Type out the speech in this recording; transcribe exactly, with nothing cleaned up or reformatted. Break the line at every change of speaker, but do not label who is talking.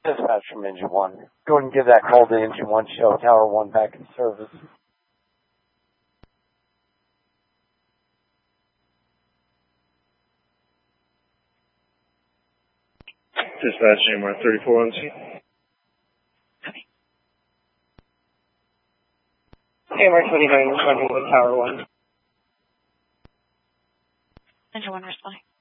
Dispatch from Engine one. Go ahead and give that call to Engine one, show Tower one back in service.
Dispatch A M R thirty-four on scene.
A M R twenty-nine, responding with Tower one.
Engine one responding.